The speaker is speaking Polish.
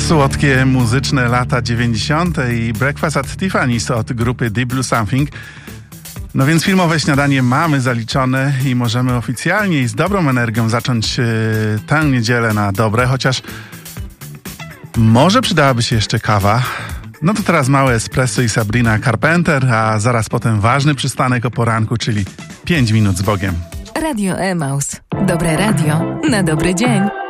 Słodkie, muzyczne lata 90. i Breakfast at Tiffany's od grupy Deep Blue Something. No więc filmowe śniadanie mamy zaliczone i możemy oficjalnie i z dobrą energią zacząć tę niedzielę na dobre, chociaż może przydałaby się jeszcze kawa. No to teraz małe espresso i Sabrina Carpenter, a zaraz potem ważny przystanek o poranku, czyli 5 minut z Bogiem. Radio Emaus. Dobre radio na dobry dzień.